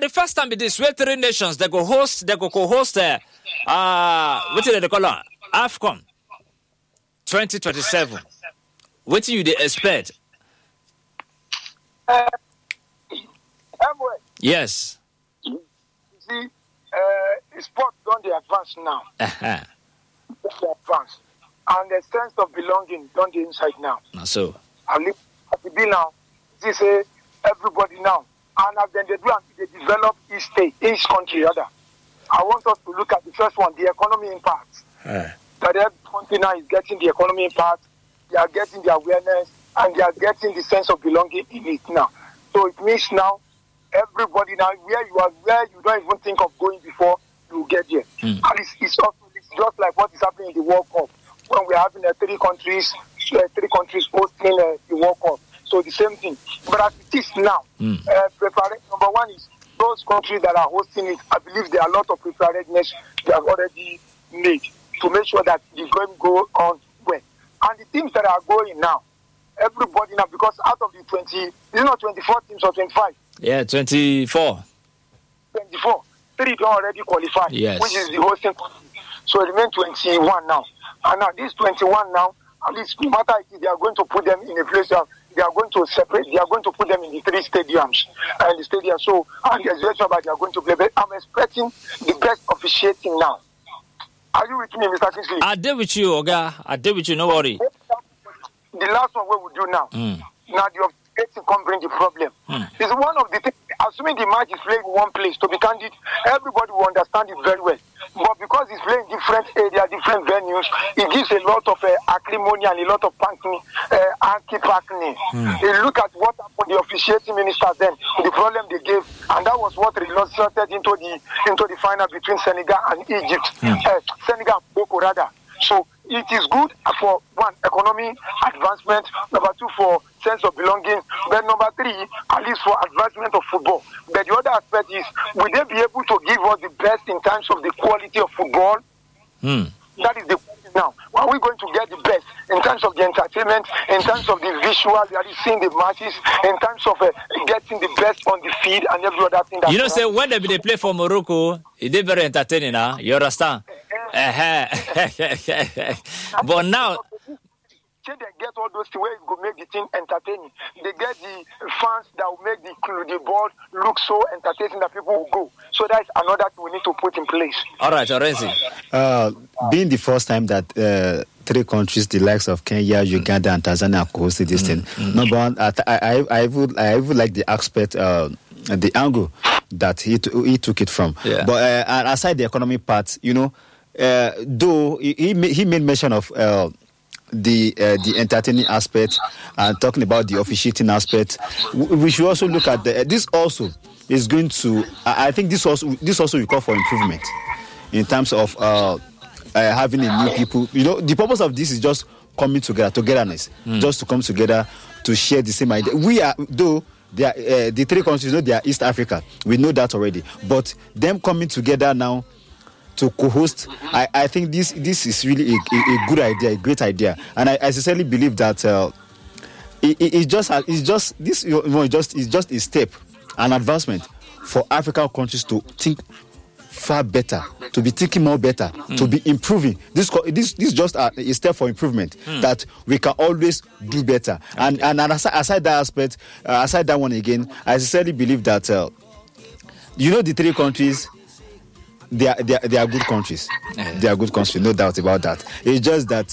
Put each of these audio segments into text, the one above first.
the first time it is where 3 nations they go co-host what is they call it? AFCON 2027. What do you expect? Yes. You see, sport don't they advance now. They advance. And the sense of belonging don't they inside now. So. At the be now, they say everybody now. And as then they do, they develop each state, each country rather. I want us to look at the first one, the economy impact. That every country now is getting the economy impact, they are getting the awareness, and they are getting the sense of belonging in it now. So it means now, everybody now, where you don't even think of going before, you get there. And it's just like what is happening in the World Cup. When we're having 3 countries hosting the World Cup. So the same thing. But as it is now, preparation, number one is those countries that are hosting it, I believe there are a lot of preparedness they have already made to make sure that the game go on well. And the teams that are going now, everybody now, because out of the 20, is it not 24 teams or 25? Yeah, 24. 24. 3 don't already qualify, yes. Which is the hosting country. So it remains 21 now. And now these 21 now, at least no matter if they are going to put them in a place that they are going to separate, they are going to put them in the 3 stadiums. And the stadium, so, and the expression about they are going to play. But I'm expecting the best officiating now. Are you with me, Mr. Kingsley? I did with you, Oga. I did with you, no worry. The last one we will do now. Now the officiating can bring the problem. It's one of the things, assuming the match is played in one place, to be candid, everybody will understand it very well. But because it's playing different areas, different venues, it gives a lot of acrimony and a lot of anti-packing. You look at what happened, the officiating ministers then, the problem they gave, and that was what resulted into the final between Senegal and Egypt. Senegal and Boko rather. So it is good for one, economy advancement, number 2 for sense of belonging, then number 3, at least for advancement of football. But the other aspect is, will they be able to give us the best in terms of the quality of football? That is the question now. Are we going to get the best in terms of the entertainment, in terms of the visual, that is seeing the matches, in terms of getting the best on the field and every other thing? That say when they play for Morocco, it's very entertaining, huh? You understand? But now, they get all those things where it will make the team entertaining. They get the fans that will make the ball look so entertaining that people will go. So that's another thing we need to put in place. All right, Orenzi. Being the first time that 3 countries, the likes of Kenya, Uganda, and Tanzania, hosted this thing. Number one, I would like the aspect, the angle that he took it from. Yeah. But aside the economic part, though he made mention of the entertaining aspect and talking about the officiating aspect, we should also look at this. Also is going to, I think this also will call for improvement in terms of having a new people. The purpose of this is just coming together, togetherness, just to come together to share the same idea. We are, though they are, the 3 countries, they are East Africa. We know that already, but them coming together now to co-host, I think this is really a good idea, a great idea, and I sincerely believe that it's just a step, an advancement for African countries to think far better, to be thinking more better, to be improving. This is just a step for improvement that we can always do better. Okay. And aside that aspect, aside that one again, I sincerely believe that the 3 countries. They are good countries. They are good countries, no doubt about that. It's just that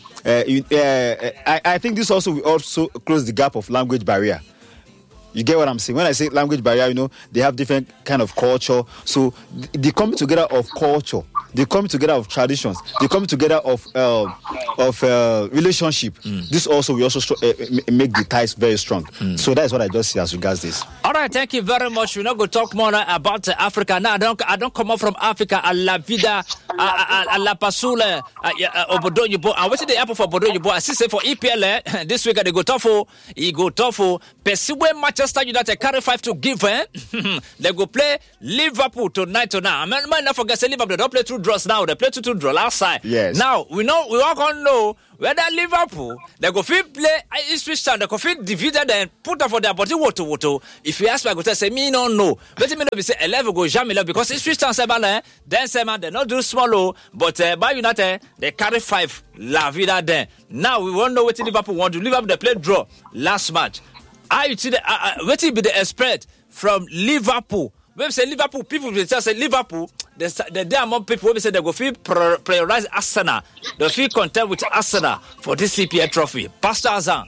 I think this also will also close the gap of language barrier. You get what I'm saying? When I say language barrier, they have different kind of culture. So the coming together of culture, the coming together of traditions, the coming together of relationship. This also will also make the ties very strong. So that's what I just see as regards this. All right, thank you very much. We're not going to talk more about Africa. Now, I don't come up from Africa. A la vida, a la pasule, obodo yubo. I waited the apple for obodo yubo. I see for EPL this week. They go tough. He go tough. Persiwe Manchester United carry 5 to give. They go play Liverpool tonight. I might not forget. Say Liverpool. They don't play through draws now. They play 2-2 draw last side. Yes. Now we all gonna know whether Liverpool they go fit play Ipswich Town, they go fit divided and put up for their body woto. If you ask me, I go tell say me no know. But me no be say 11 go jam 11 because Ipswich Town say then say man they not do small but by United they carry 5 La Vida then. Now we won't know what Liverpool want to. Liverpool they play draw last match. I see the what be the spread from Liverpool. When we say Liverpool, people will say Liverpool. There are more people who say they go feel prioritize Arsenal. They feel content with Arsenal for this CPL trophy. Pastor Azan.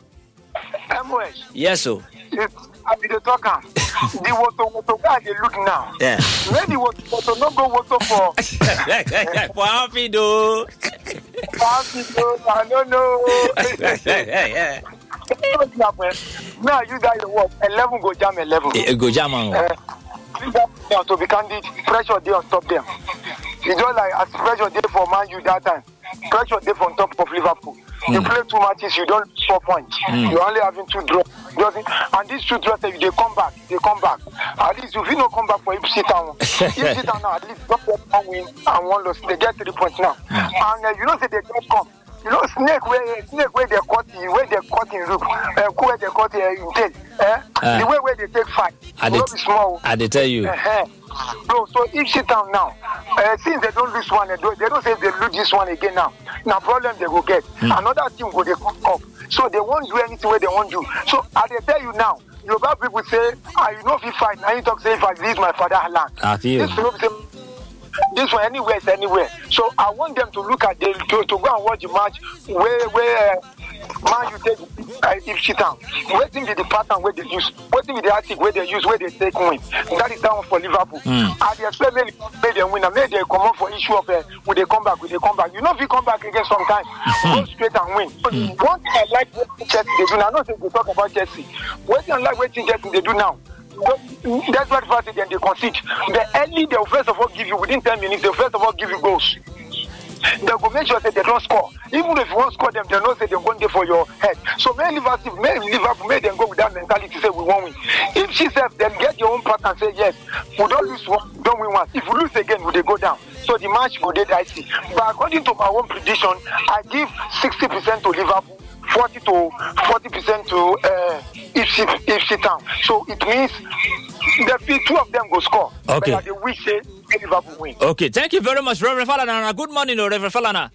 Yes, sir. I be the talker. The water guy they look now. Yeah. Maybe water no go water for. For happy though. I don't know. Yeah. Now you guys what? 11 go jam 11. Go jam on. To be candid, pressure day on top them. It's just like as pressure day for Man U that time. Pressure day from top of Liverpool. You play 2 matches, you don't 4 points. You're only having 2 draws. And these 2 draws, if they come back. At least if you don't come back for Ipswich Town, Ipswich Town now at least don't get 1 win and 1 loss. They get 3 points now. And you know say they don't come. You know snake where they cut in roof, where they cut in tail. The way where they take fight. Not be small. I tell you. Bro, so Ipswich Town now, since they don't lose one, they don't say they lose this one again now. Now problem they go get. Another team go they come up. So they won't do anything where they won't do. So I tell you now, Yoruba people say, you know if you fight, now you talk say if I leave my fatherland. I feel. This one anywhere is anywhere. So I want them to look at to go and watch the match where Man you take Ipswich Town. Waiting be the pattern where they use, waiting be the tactic where they use, where they take win. That is that one for Liverpool. And they expect made them win and made they come up for issue of will they come back? You know if you come back again sometime, go straight and win. One thing I like what Chelsea they do now, I know they talk about Chelsea. One thing I like what Chelsea they do now. That's what first then they concede. They'll first of all give you within 10 minutes, they'll first of all give you goals. They will make sure that they don't score. Even if you won't score them, they know that they're going there for your head. So may Liverpool made them go with that mentality, say we won't win. If she says, then get your own part and say, yes, we don't lose one, don't win one. If we lose again, will they go down? So the match will be dicey. But according to my own prediction, I give 60% to Liverpool, 40% to Ipswich Town. So it means the 2 of them go score. Okay. But they wish say Liverpool win. Okay, thank you very much, Reverend Falana. Good morning, Reverend Falana.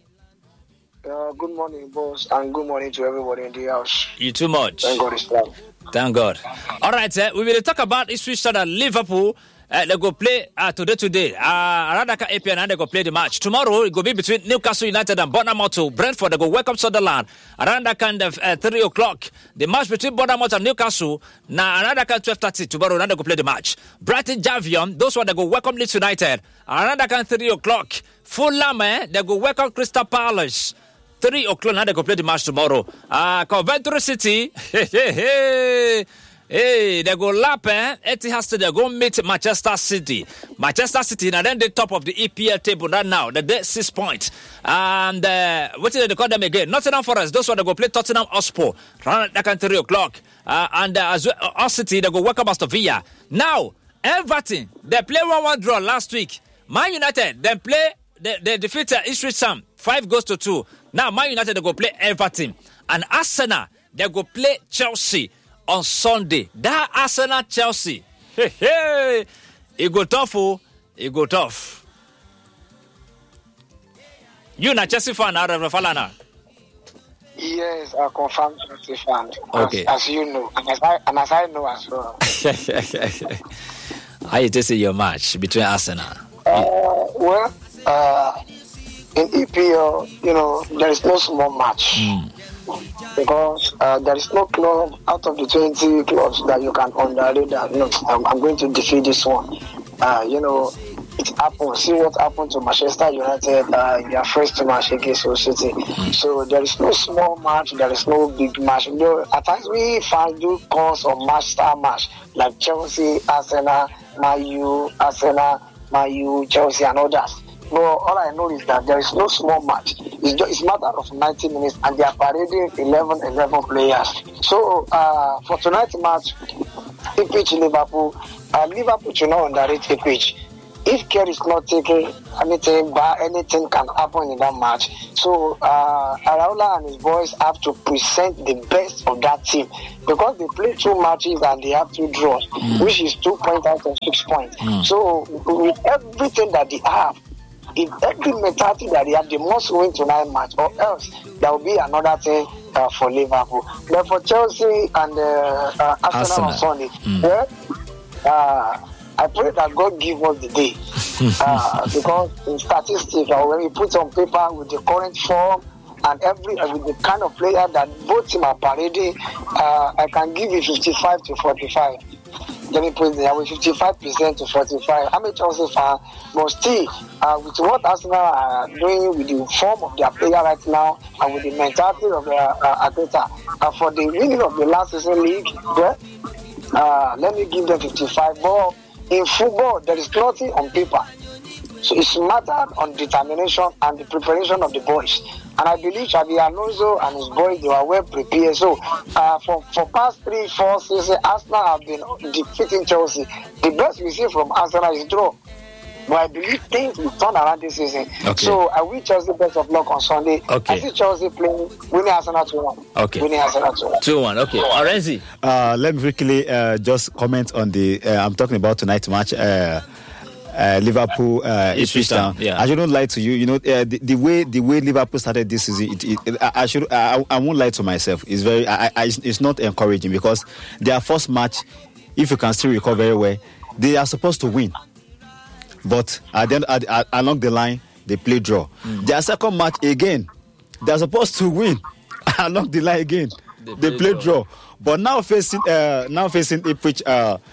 Good morning, boss, and good morning to everybody in the house. You too much. Thank God it's time. Thank God. All right, we will talk about Ipswich Town and Liverpool. They go play today. Radaka APN and they go play the match. Tomorrow it will be between Newcastle United and Bournemouth to Brentford. They go welcome Sunderland. Around that kind of 3 o'clock. The match between Bournemouth and Newcastle. Now around that kind 12:30 tomorrow. Now they go play the match. Brighton Javion. Those one they go welcome Leeds United. Around that kind 3 o'clock. Fulham they go welcome Crystal Palace. 3 o'clock now they go play the match tomorrow. Coventry City. Hey, they go lap, Etihad Stadium, they go meet Manchester City. Manchester City, now then the top of the EPL table right now. They're 6 points. And what did they call them again? Nottingham Forest, those one they go play Tottenham Hotspur. Around that 3 o'clock. And as well, Hull City, they go welcome Aston Villa. Now, Everton, they play 1-1 draw last week. Man United, they defeated Ipswich Town 5-2. Now, Man United, they go play Everton. And Arsenal, they go play Chelsea on Sunday. That Arsenal Chelsea. It go tough, it go tough. You not Chelsea fan, Reverend Falana? Yes, I confirm Chelsea fan. Okay. As you know, and as I know as well. How you just see your match between Arsenal? In EPL, there is no small match. Because there is no club out of the 20 clubs that you can underrate that. No, I'm going to defeat this one. It happened. See what happened to Manchester United in their first match against Hull City. So there is no small match. There is no big match. At times we find do calls of master match like Chelsea, Arsenal, Man U, Chelsea, and others. No, all I know is that there is no small match. It's a matter of 90 minutes, and they are parading 11 players. So for tonight's match, Ipswich Liverpool should not underrate Ipswich. if care is not taken, anything can happen in that match. So Araola and his boys have to present the best of that team because they play 2 matches and they have 2 draws, which is 2 points out of 6 points. So with everything that they have, if every mentality that they have, they must win tonight match, or else there will be another thing for Liverpool. But for Chelsea and Arsenal on Sunday, I pray that God give us the day because in statistics, when you put on paper with the current form and with the kind of player that both teams are parading, I can give you 55 to 45. Let me put it there with 55% to 45. I'm a Chelsea fan, but still, with what Arsenal are doing with the form of their player right now and with the mentality of their Arteta, for the winning of the last season league, let me give them 55. But in football, there is nothing on paper. So it's mattered on determination and the preparation of the boys. And I believe Xabi Alonso and his boys, they were well prepared. So for past 3-4 seasons, Arsenal have been defeating Chelsea. The best we see from Arsenal is draw. But I believe things will turn around this season. Okay. So I wish Chelsea best of luck on Sunday. Okay. I see Chelsea playing, winning Arsenal 2-1. Okay. Winning Arsenal 2-1. 2-1, okay. Orenzi. Let me quickly just comment on the, I'm talking about tonight's match. Liverpool, Ipswich Town. Yeah. I shouldn't lie to you. You know, the way Liverpool started this season, I won't lie to myself. It's very, it's not encouraging because their first match, if you can still recall very well, they are supposed to win, but along the line they play draw. Their second match again, they are supposed to win, along the line again they play draw. But now facing Ipswich.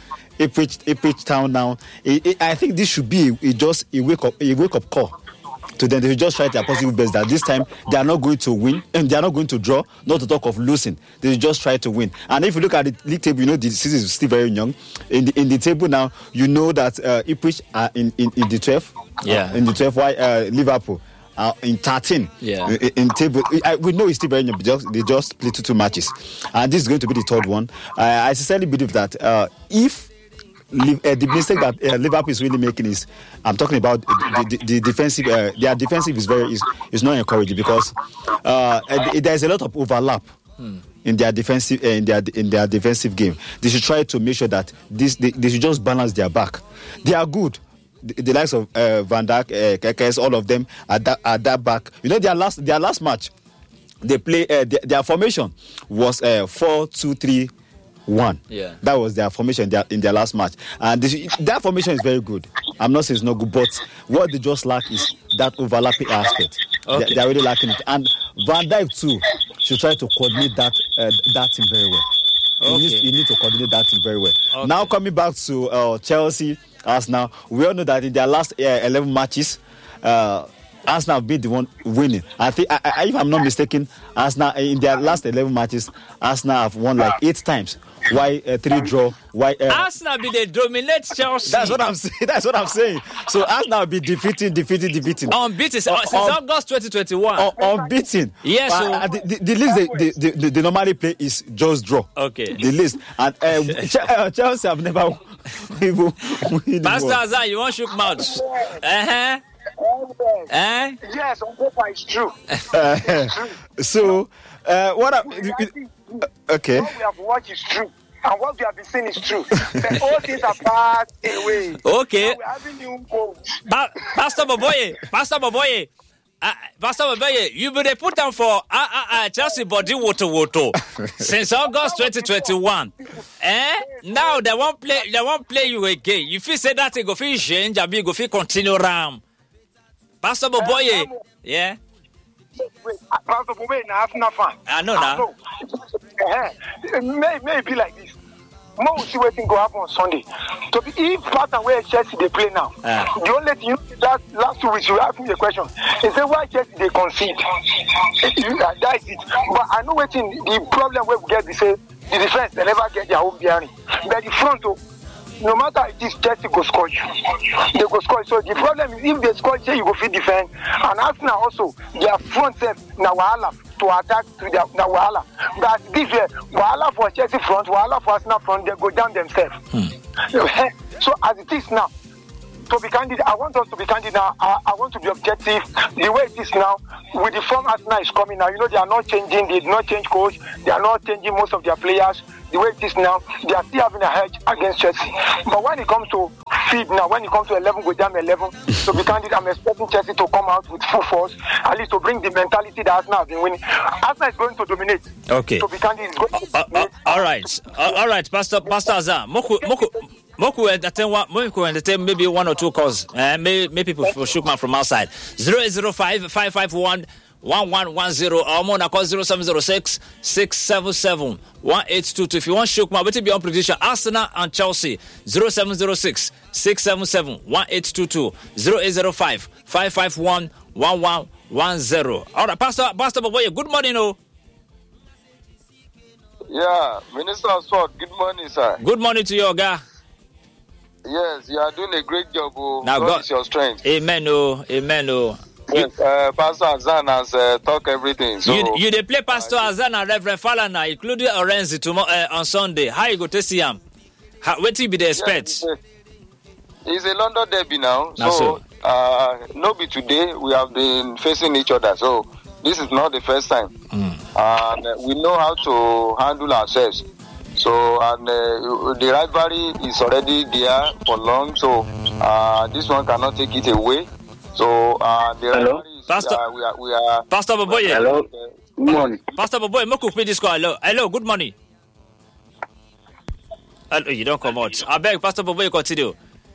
Ipswich Town now. I think this should be just a wake up call to them. They should just try their possible best that this time they are not going to win and they are not going to draw, not to talk of losing. They should just try to win. And if you look at the league table, you know the season is still very young. In the table now, you know that Ipswich are in the 12th. Yeah. In the 12th, why Liverpool in 13. Yeah. In table, we know it's still very young. They just played 2 matches, and this is going to be the 3rd one. I sincerely believe that if the mistake that Liverpool is really making is, I'm talking about the defensive. Their defensive is not encouraging because there is a lot of overlap in their defensive in their defensive game. They should try to make sure that they should just balance their back. They are good. The likes of Van Dijk, Kekes, all of them at that back. You know, their last match, they play their formation was 4-2-3-1. Yeah, that was their formation in their last match, and that formation is very good. I'm not saying it's not good, but what they just lack is that overlapping aspect. Okay. They're really lacking it, and Van Dijk too should try to coordinate that team very well. Okay. You need to coordinate that team very well. Okay. Now coming back to Chelsea, Arsenal, we all know that in their last 11 matches, Arsenal be the one winning. I think, if I'm not mistaken, Arsenal in their last 11 matches, Arsenal have won like 8 times. Why 3 draw? Why Arsenal be they dominate Chelsea? That's what I'm saying. That's what I'm saying. So Arsenal be defeating. Unbeaten since August 2021. Unbeaten. Yes. The list they normally play is just draw. Okay. The list and Chelsea have never even win. Pastor Azar, you want shook mouth? Yes, on paper it's true. So okay. What we have watched is true. And what we have been seeing is true. But all things are passed away. Okay. So we're having new goals. Pastor Boboye, you be put down for Chelsea body woto since August 2021. Now they won't play you again. You feel say that go feel change, abi go feel continue round. Pastor Boboye, yeah. Pastor Boboye na Arsenal fan. I know now. May be like this. More will see what thing go happen on Sunday. So if pattern where Chelsea they play now, the only thing last 2 weeks you asked me a question. They say why Chelsea they concede. That is it. But I know what the problem where we get they say the defense they never get their own bearing. But the front no matter it is Chelsea go score you. They go score. So the problem is if they score, say you go fit defend. And Arsenal also their front set na wahala to attack to their na wahala. But this year wahala for Chelsea front, wahala for Arsenal front, they go down themselves. So as it is now, to be candid, I want us to be candid now. I want to be objective. The way it is now, with the form Arsenal is coming now, they are not changing. They did not change coach. They are not changing most of their players. The way it is now, they are still having a hedge against Chelsea. But when it comes to feed now, when it comes to 11, go down 11, to be candid, I'm expecting Chelsea to come out with full force, at least to bring the mentality that Arsenal have been winning. Arsenal is going to dominate. Okay. To be candid, it's going to dominate. All right, Pastor Azan. Moku entertain maybe one or two calls. Maybe people for Shukman from outside. 0805-551-1110 or more call 0706 677 1822. If you want Shukman, wait to be on prediction. Arsenal and Chelsea 0706 677 1822 0805 551 1110. All right, Pastor Boboye, good morning. Yeah, Minister of Sport, good morning, sir. Good morning to you, guy. Yes, you are doing a great job. Now God is your strength. Amen. Yes, Pastor Azan has talked everything. So you they play Pastor Azan and Reverend Falana, including Orenzi tomorrow on Sunday. How you go to see him? What will be the expect? It's a London derby now. So no be today. We have been facing each other. So this is not the first time. And we know how to handle ourselves. So, and the rivalry is already there for long. So, this one cannot take it away. So, the rivalry is Pastor, we are Pastor Boboye. Hello. Good morning. Pastor Boboye, Moku pay this call. Hello, good morning. Hello, you don't come out. I beg, Pastor Boboye, continue.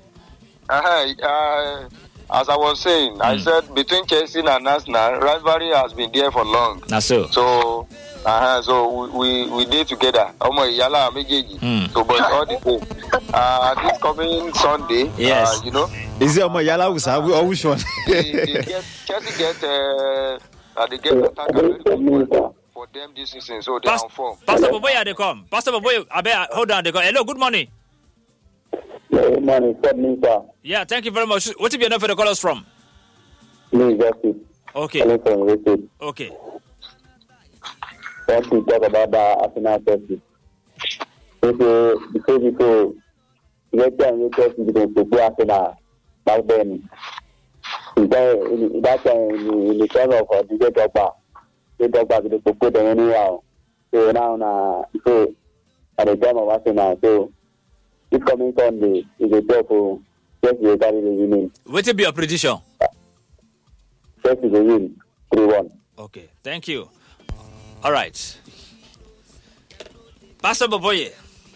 As I was saying, I said between Chelsea and Arsenal, rivalry has been there for long. That's so. So we did together. So, but all the same, this coming Sunday, yes. Is it Yala or which one? Chelsea get attacker for them this season, so they are on form. Pastor Boboye, they come. Pastor Boboye, hold on, they come. Hello, good morning. Good morning, sir. Yeah, thank you very much. What if you know for the callers from? Okay. Okay. Want to talk about the Arsenal Chelsea. Because you get Chelsea to play Arsenal back then. In that time, in the time of DJ Drogba, they put them anyhow. So now, so at the time of Arsenal, so this coming Sunday is a job for Chelsea to carry the winning. What will be your prediction? Chelsea will win 3-1. Okay, thank you. All right. Pastor Boboye.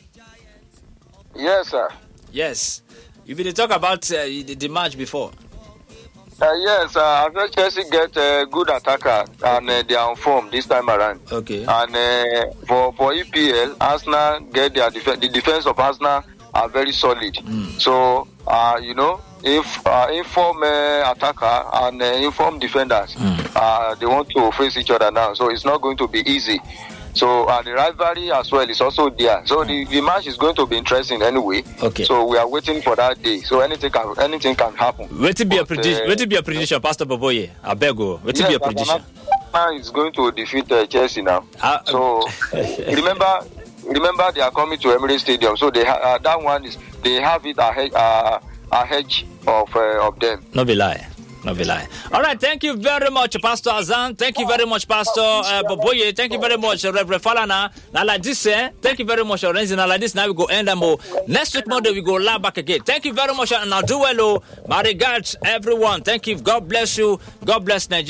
Yes, sir. Yes. You've been talk about the match before. Yes, I think Chelsea get a good attacker and they are on form this time around. Okay. And for EPL, Arsenal get their the defense of Arsenal are very solid. So, if inform attacker and inform defenders, they want to face each other now. So it's not going to be easy. So the rivalry as well is also there. So the match is going to be interesting anyway. Okay. So we are waiting for that day. So anything can happen. Wait to be a prediction, Pastor Boboye. I beg you. Wait to be a prediction. Arsenal is going to defeat Chelsea now. So remember they are coming to Emirates Stadium. So they that one is they have it ahead of them. No be lie. All right, thank you very much, Pastor Azan. Thank you very much, Pastor Boboye. Thank you very much, Reverend Falana. Now like this, thank you very much, Renzi. Now like this, now we go end them. Next week Monday we go live back again. Thank you very much, and now do well. My regards, everyone. Thank you. God bless you. God bless Nigeria.